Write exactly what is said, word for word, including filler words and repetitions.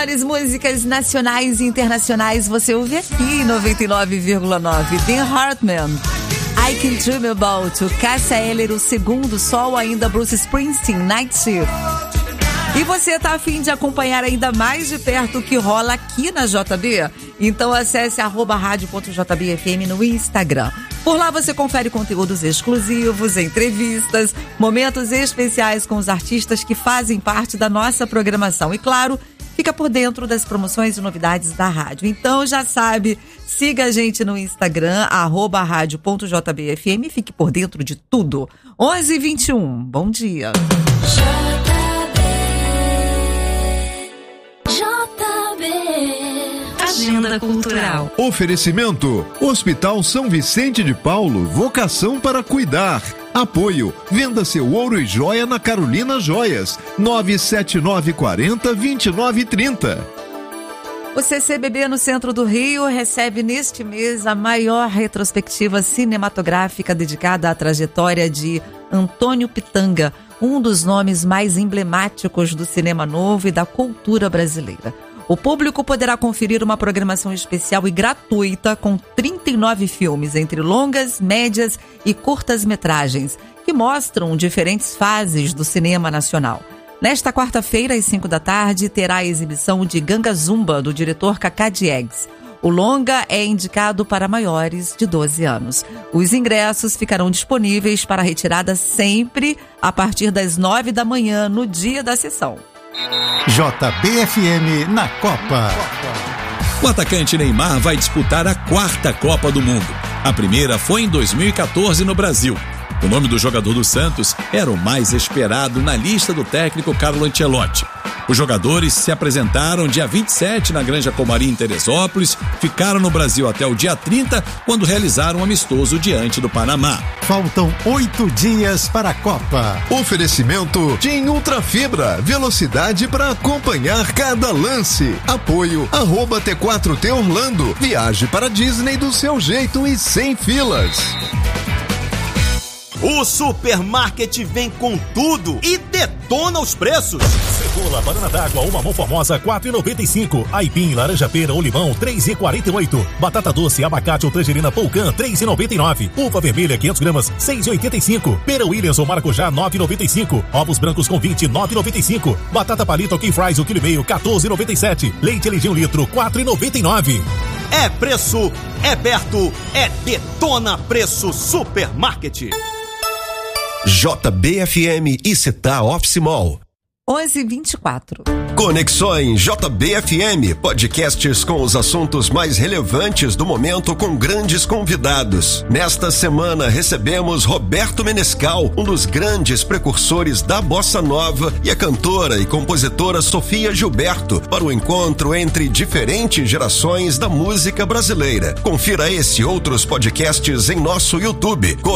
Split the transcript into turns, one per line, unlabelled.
melhores músicas nacionais e internacionais você ouve aqui em noventa e nove vírgula nove. Dan Hartman, I Can Dream About, Cássia Eller, O Segundo Sol, ainda Bruce Springsteen, Night Shift. E você tá a fim de acompanhar ainda mais de perto o que rola aqui na J B? Então acesse arroba rádio ponto j b f m no Instagram. Por lá você confere conteúdos exclusivos, entrevistas, momentos especiais com os artistas que fazem parte da nossa programação. E claro, fica por dentro das promoções e novidades da rádio. Então já sabe, siga a gente no Instagram, arroba rádio ponto j b f m e fique por dentro de tudo. onze e vinte e um, bom dia.
Agenda Cultural.
Oferecimento: Hospital São Vicente de Paulo, vocação para cuidar. Apoio: venda seu ouro e joia na Carolina Joias, nove sete nove quatro zero, dois nove três zero.
O C C B B no centro do Rio recebe neste mês a maior retrospectiva cinematográfica dedicada à trajetória de Antônio Pitanga, um dos nomes mais emblemáticos do cinema novo e da cultura brasileira. O público poderá conferir uma programação especial e gratuita com trinta e nove filmes, entre longas, médias e curtas-metragens, que mostram diferentes fases do cinema nacional. Nesta quarta-feira, às cinco da tarde, terá a exibição de Ganga Zumba, do diretor Cacá Diegues. O longa é indicado para maiores de doze anos. Os ingressos ficarão disponíveis para retirada sempre a partir das nove da manhã, no dia da sessão.
J B F M na Copa.
O atacante Neymar vai disputar a quarta Copa do Mundo. A primeira foi em dois mil e quatorze no Brasil. O nome do jogador do Santos era o mais esperado na lista do técnico Carlo Ancelotti. Os jogadores se apresentaram dia vinte e sete na Granja Comari em Teresópolis, ficaram no Brasil até o dia trinta, quando realizaram um amistoso diante do Panamá.
Faltam oito dias para a Copa.
Oferecimento TIM Ultra Fibra, velocidade para acompanhar cada lance. Apoio arroba T quatro T Orlando, viaje para Disney do seu jeito e sem filas.
O Supermarket vem com tudo e detona os preços.
Cebola, banana d'água ou mamão formosa, quatro reais e noventa e cinco centavos. Aipim, laranja pera ou limão, três reais e quarenta e oito centavos. Batata doce, abacate ou tangerina Polcan, três reais e noventa e nove centavos. Uva vermelha, quinhentos gramas, seis reais e oitenta e cinco centavos. Pera Williams ou maracujá, nove reais e noventa e cinco centavos. Ovos brancos com vinte, nove reais e noventa e cinco centavos. Batata palito ou King Fries, o quilo e meio, quatorze reais e noventa e sete centavos. Leite L G um litro, quatro reais e noventa e nove centavos.
É preço, é perto, é detona preço Supermarket.
J B F M e Città Office Mall.
onze e vinte e quatro.
Conexões J B F M, podcasts com os assuntos mais relevantes do momento com grandes convidados. Nesta semana recebemos Roberto Menescal, um dos grandes precursores da bossa nova, e a cantora e compositora Sofia Gilberto, para o encontro entre diferentes gerações da música brasileira. Confira esse e outros podcasts em nosso YouTube.